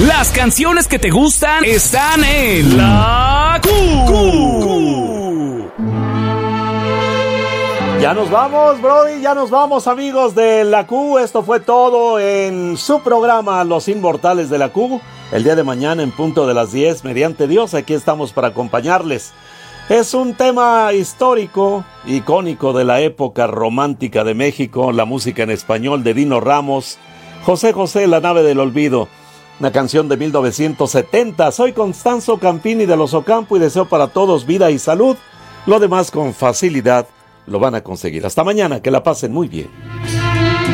Las canciones que te gustan están en La Q. Ya nos vamos, Brody, ya nos vamos, amigos de La Q. Esto fue todo en su programa Los Inmortales de La Q. El día de mañana en punto de las 10, mediante Dios, aquí estamos para acompañarles. Es un tema histórico, icónico de la época romántica de México, la música en español de Dino Ramos, José José, La Nave del Olvido, una canción de 1970. Soy Constanzo Campini de Los Ocampo y deseo para todos vida y salud. Lo demás con facilidad lo van a conseguir. Hasta mañana, que la pasen muy bien.